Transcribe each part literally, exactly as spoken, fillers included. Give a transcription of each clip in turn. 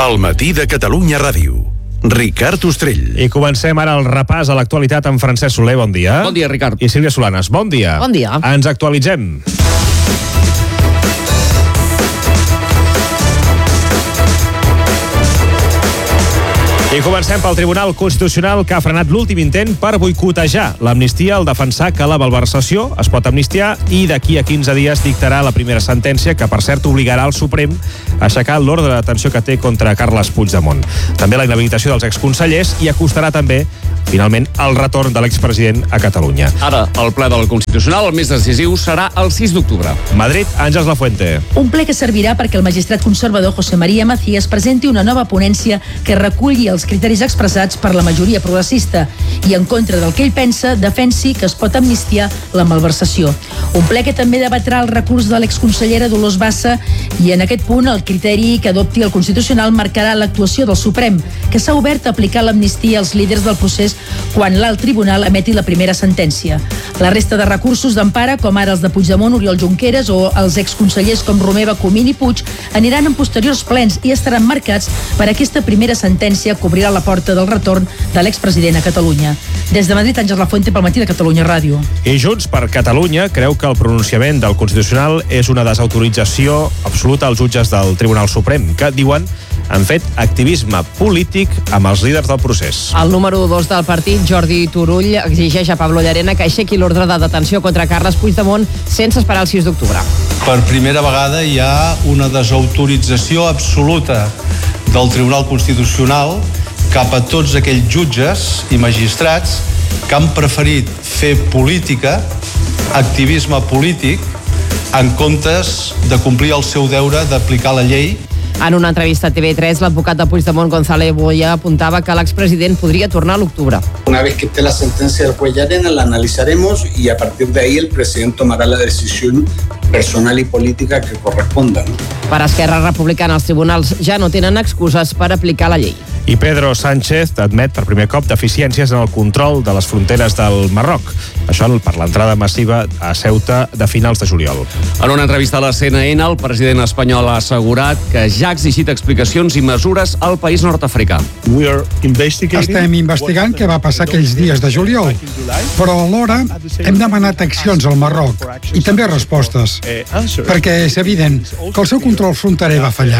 Al matí de Catalunya Ràdio. Ricard Ostrell. I comencem ara el repàs a l'actualitat amb Francesc Soler, bon dia. Bon dia, Ricard. I Sílvia Solanes, bon dia. Bon dia. Ens actualitzem. I comencem pel Tribunal Constitucional, que ha frenat l'últim intent per boicotejar l'amnistia al defensar que la malversació es pot amnistiar i d'aquí a quinze dies dictarà la primera sentència que, per cert, obligarà el Suprem a aixecar l'ordre de detenció que té contra Carles Puigdemont. També la inhabilitació dels exconsellers i acostarà també, finalment, el retorn de l'expresident a Catalunya. Ara, el ple del Constitucional, el més decisiu, serà el sis d'octubre. Madrid, Àngels Lafuente. Un ple que servirà perquè el magistrat conservador José María Macías presenti una nova ponència que reculli els criteris expressats per la majoria progressista i, en contra del que ell pensa, defensi que es pot amnistiar la malversació. Un ple que també debatrà el recurs de l'exconsellera Dolors Bassa i, en aquest punt, el criteri que adopti el Constitucional marcarà l'actuació del Suprem, que s'ha obert a aplicar l'amnistia als líders del procés quan l'alt tribunal emeti la primera sentència. La resta de recursos d'empara, com ara els de Puigdemont, Oriol Junqueras o els exconsellers com Romeva, Comín i Puig, aniran en posteriors plens i estaran marcats per aquesta primera sentència que obrirà la porta del retorn de l'expresident a Catalunya. Des de Madrid, Àngels Lafuente, pel matí de Catalunya Ràdio. I Junts per Catalunya creu que el pronunciament del Constitucional és una desautorització absoluta als jutges del Tribunal Suprem, que, diuen, han fet activisme polític amb els líders del procés. El número dos del partit, Jordi Turull, exigeix a Pablo Llarena que aixequi l'ordre de detenció contra Carles Puigdemont sense esperar el sis d'octubre. Per primera vegada hi ha una desautorització absoluta del Tribunal Constitucional cap a tots aquells jutges i magistrats que han preferit fer política, activisme polític, en comptes de complir el seu deure d'aplicar la llei. En una entrevista a T V tres, l'advocat de Puigdemont, González Boya, apuntava que l'expresident podria tornar a l'octubre. Una vez que esté la sentencia del juez Llarena, la analizaremos y a partir de ahí el presidente tomará la decisión personal y política que corresponda, ¿no? Per Esquerra Republicana, els tribunals ja no tenen excuses per aplicar la llei. I Pedro Sánchez admet per primer cop deficiències en el control de les fronteres del Marroc. Això per l'entrada massiva a Ceuta de finals de juliol. En una entrevista a la C N N, el president espanyol ha assegurat que ja ha exigit explicacions i mesures al país nord-africà. Estem investigant què va passar aquells dies de juliol, però alhora hem demanat accions al Marroc i també respostes, perquè és evident que el seu control fronterer va fallar.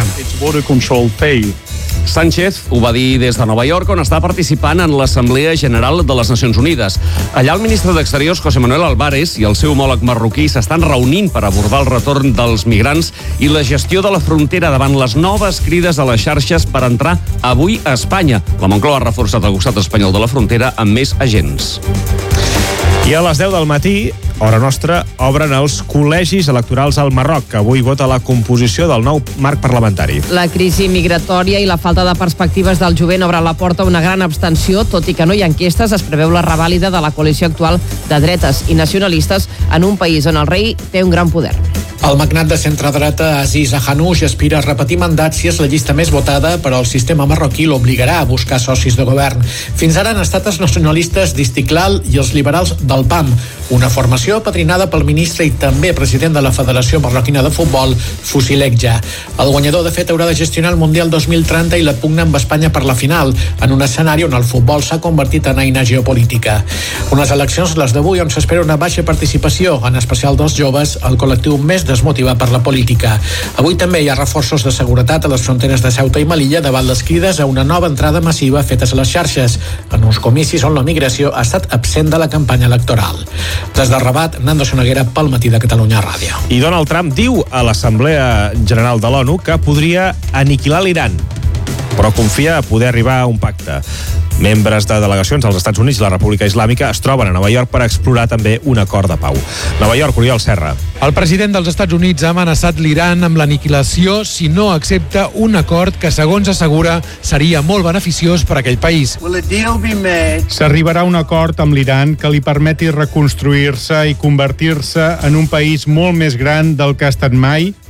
Sánchez ho va dir des de Nova York, on està participant en l'Assemblea General de les Nacions Unides. Allà el ministre d'Exteriors, José Manuel Álvarez, i el seu homòleg marroquí s'estan reunint per abordar el retorn dels migrants i la gestió de la frontera davant les noves crides a les xarxes per entrar avui a Espanya. La Moncloa ha reforçat el costat espanyol de la frontera amb més agents. I a les deu del matí, hora nostra, obren els col·legis electorals al Marroc, que avui vota la composició del nou marc parlamentari. La crisi migratòria i la falta de perspectives del jovent obre la porta a una gran abstenció, tot i que no hi ha enquestes, es preveu la revàlida de la coalició actual de dretes i nacionalistes en un país on el rei té un gran poder. El magnat de centredreta Aziz Ahanouch aspira a repetir mandats si és la llista més votada, però el sistema marroquí l'obligarà a buscar socis de govern. Fins ara han estat els nacionalistes d'Istiklal i els liberals del P A M, una formació patrinada pel ministre i també president de la Federació Marroquina de Futbol, Fusilegja. El guanyador, de fet, haurà de gestionar el Mundial dos mil trenta i la pugna amb Espanya per la final, en un escenari on el futbol s'ha convertit en eina geopolítica. Unes eleccions, les d'avui, on s'espera una baixa participació, en especial dels joves, el col·lectiu més desmotivat per la política. Avui també hi ha reforços de seguretat a les fronteres de Ceuta i Melilla davant les crides a una nova entrada massiva fetes a les xarxes, en uns comicis on la migració ha estat absent de la campanya electoral. Des de Rabat, Nando Soneguera, pel matí de Catalunya Ràdio. I Donald Trump diu a l'Assemblea General de l'ONU que podria aniquilar l'Iran, però confia a poder arribar a un pacte. Membres de delegacions dels Estats Units i la República Islàmica es troben a Nova York per explorar també un acord de pau. Nova York, Oriol Serra. El president dels Estats Units ha amenaçat l'Iran amb l'aniquilació si no accepta un acord que, segons assegura, seria molt beneficiós per a aquell país. S'arribarà a un acord amb l'Iran que li permeti reconstruir-se i convertir-se en un país molt més gran del que ha estat mai,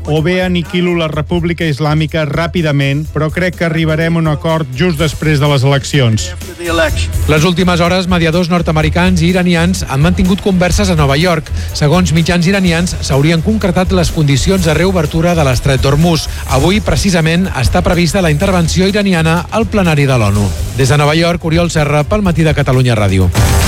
o bé aniquilo la República Islàmica ràpidament, però crec que arribarem a un acord just després de les eleccions. Les últimes hores, mediadors nord-americans i iranians han mantingut converses a Nova York. Segons mitjans iranians, s'haurien concretat les condicions de reobertura de l'estret d'Hormuz. Avui, precisament, està prevista la intervenció iraniana al plenari de l'ONU. Des de Nova York, Oriol Serra, pel Matí de Catalunya Ràdio.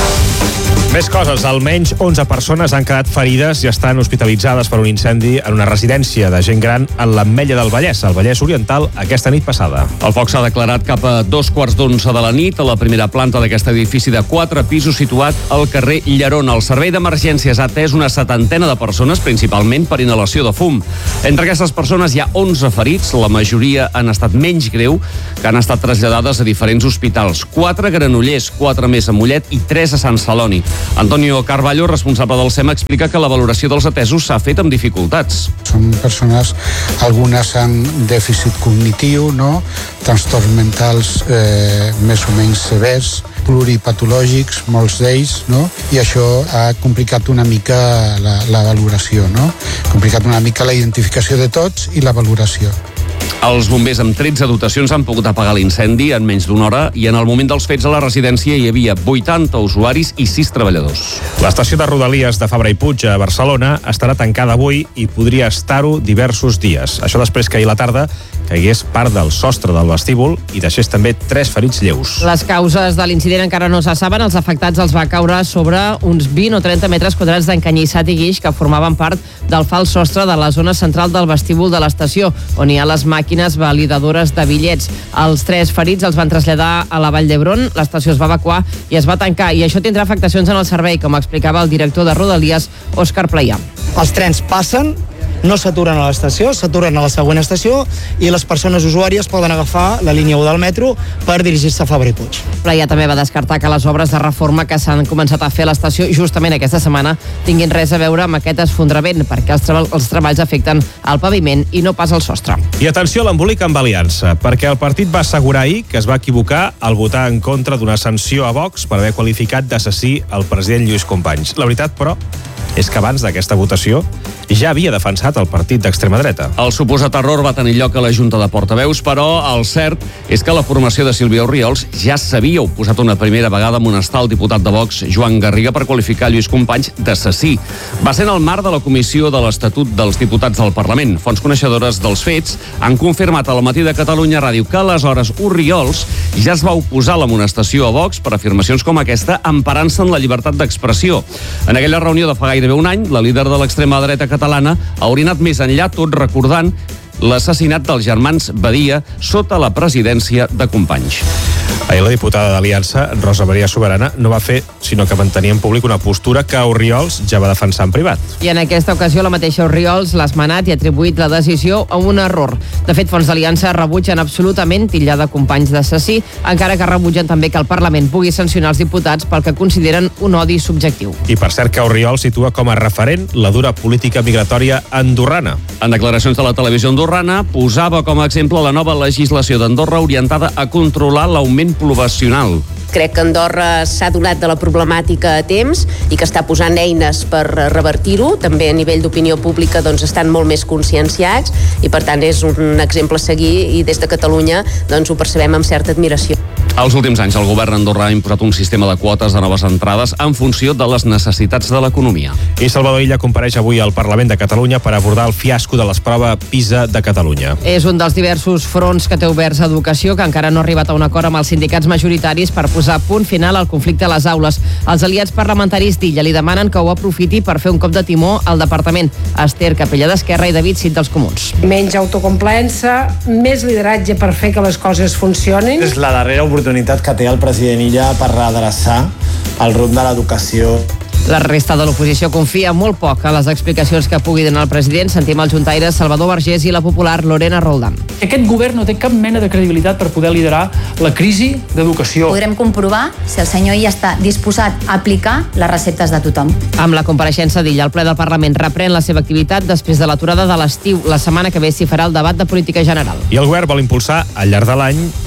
Més coses. Almenys onze persones han quedat ferides i estan hospitalitzades per un incendi en una residència de gent gran en l'Ametlla del Vallès, al Vallès Oriental, aquesta nit passada. El foc s'ha declarat cap a dos quarts d'onze de la nit a la primera planta d'aquest edifici de quatre pisos situat al carrer Llerona. El servei d'emergències ha atès una setantena de persones, principalment per inhalació de fum. Entre aquestes persones hi ha onze ferits, la majoria han estat menys greu, que han estat traslladades a diferents hospitals. Quatre a Granollers, quatre més a Mollet i tres a Sant Celoni. Antonio Carballo, responsable del SEM, explica que la valoració dels atesos s'ha fet amb dificultats. Són persones, algunes amb dèficit cognitiu, no? Trastorns mentals eh, més o menys severs, pluripatològics, molts d'ells, no? I això ha complicat una mica la, la valoració, no? Complicat una mica la identificació de tots i la valoració. Els bombers amb tretze dotacions han pogut apagar l'incendi en menys d'una hora i en el moment dels fets a la residència hi havia vuitanta usuaris i sis treballadors. L'estació de Rodalies de Fabra i Puig a Barcelona estarà tancada avui i podria estar-ho diversos dies. Això després que ahir a la tarda caigués part del sostre del vestíbul i deixés també tres ferits lleus. Les causes de l'incident encara no se saben. Els afectats els va caure sobre uns vint o trenta metres quadrats d'encanyissat i guix que formaven part del fals sostre de la zona central del vestíbul de l'estació, on hi ha les màquines validadores de bitllets. Els tres ferits els van traslladar a la Vall d'Hebron, l'estació es va evacuar i es va tancar, i això tindrà afectacions en el servei, com explicava el director de Rodalies, Òscar Playà. Els trens passen, no s'aturen a l'estació, s'aturen a la següent estació i les persones usuàries poden agafar la línia u del metro per dirigir-se a Fabra i Puig. Playà també va descartar que les obres de reforma que s'han començat a fer a l'estació justament aquesta setmana tinguin res a veure amb aquest esfondrament, perquè els, treba- els treballs afecten al paviment i no pas al sostre. I atenció a l'embolic amb Aliança, perquè el partit va assegurar ahir que es va equivocar al votar en contra d'una sanció a Vox per haver qualificat d'assassí el president Lluís Companys. La veritat, però, és que abans d'aquesta votació ja havia defensat el partit d'extrema dreta. El suposat error va tenir lloc a la Junta de Portaveus, però el cert és que la formació de Sílvia Orriols ja s'havia oposat una primera vegada a amonestar el diputat de Vox, Joan Garriga, per qualificar Lluís Companys d'assassí. Va ser en el marc de la Comissió de l'Estatut dels Diputats del Parlament. Fonts coneixedores dels fets han confirmat al Matí de Catalunya Ràdio que aleshores Orriols ja es va oposar a l'amonestació a Vox per afirmacions com aquesta, emparant-se en la llibertat d'expressió. En aquella reunió de fa gairebé un any, la líder de l'extrema dreta catalana hauria anat més enllà, tot recordant l'assassinat dels germans Badia sota la presidència de Companys. Ahir la diputada d'Aliança, Rosa Maria Soberana, no va fer sinó que mantenir en públic una postura que Orriols ja va defensar en privat. I en aquesta ocasió la mateixa Orriols l'ha esmenat i ha atribuït la decisió a un error. De fet, Fonts d'Aliança rebutgen absolutament titllar de Companys d'assassí, encara que rebutgen també que el Parlament pugui sancionar els diputats pel que consideren un odi subjectiu. I per cert que Orriols situa com a referent la dura política migratòria andorrana. En declaracions de la televisió andorrana, posava com a exemple la nova legislació d'Andorra orientada a controlar l'augment poblacional. Crec que Andorra s'ha donat de la problemàtica a temps i que està posant eines per revertir-ho. També a nivell d'opinió pública doncs, estan molt més conscienciats i per tant és un exemple a seguir i des de Catalunya doncs, ho percebem amb certa admiració. Als últims anys, el govern andorrà ha imposat un sistema de quotes de noves entrades en funció de les necessitats de l'economia. I Salvador Illa compareix avui al Parlament de Catalunya per abordar el fiasco de l'esprova PISA de Catalunya. És un dels diversos fronts que té oberts a Educació, que encara no ha arribat a un acord amb els sindicats majoritaris per posar punt final al conflicte a les aules. Els aliats parlamentaris d'Illa li demanen que ho aprofiti per fer un cop de timó al departament. Esther Capella d'Esquerra i David Cid dels Comuns. Menys autocomplaença, més lideratge per fer que les coses funcionin. És la darrera oportunitat que té el president Illa per redreçar el rumb de l'educació. La resta de l'oposició confia molt poc a les explicacions que pugui donar el president. Sentim el juntaire Salvador Vergés i la popular Lorena Roldán. Aquest govern no té cap mena de credibilitat per poder liderar la crisi d'educació. Podrem comprovar si el senyor Illa està disposat a aplicar les receptes de tothom. Amb la compareixença d'Illa, el ple del Parlament reprèn la seva activitat després de l'aturada de l'estiu. La setmana que ve s'hi farà el debat de política general. I el govern vol impulsar al llarg de l'any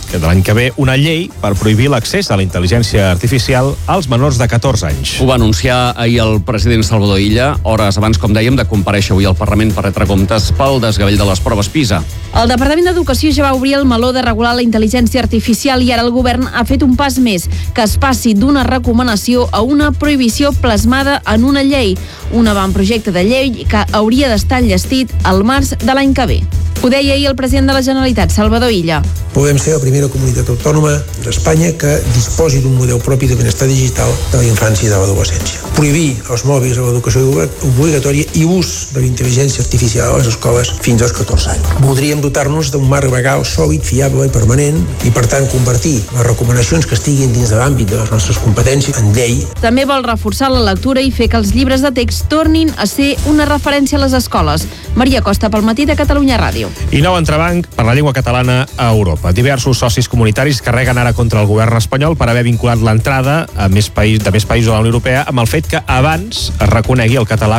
de l'any que ve una llei per prohibir l'accés a la intel·ligència artificial als menors de catorze anys. Ho va anunciar ahir el president Salvador Illa, hores abans, com dèiem, de comparèixer avui al Parlament per retre comptes pel desgavell de les proves PISA. El Departament d'Educació ja va obrir el meló de regular la intel·ligència artificial i ara el govern ha fet un pas més, que es passi d'una recomanació a una prohibició plasmada en una llei, un avantprojecte de llei que hauria d'estar enllestit al març de l'any que ve. Ho deia ahir el president de la Generalitat, Salvador Illa. Podem ser la primera comunitat autònoma d'Espanya que disposi d'un model propi de benestar digital de la infància i de l'adolescència. Prohibir els mòbils a l'educació obligatòria i ús de la intel·ligència artificial a les escoles fins als catorze anys. Voldríem dotar-nos d'un marc legal sòlid, fiable i permanent i, per tant, convertir les recomanacions que estiguin dins de l'àmbit de les nostres competències en llei. També vol reforçar la lectura i fer que els llibres de text tornin a ser una referència a les escoles. Maria Costa, pel matí de Catalunya Ràdio. I nou entrebanc per la llengua catalana a Europa. Diversos socis comunitaris carreguen ara contra el govern espanyol per haver vinculat l'entrada a més país, de més països de la Unió Europea amb el fet que abans es reconegui el català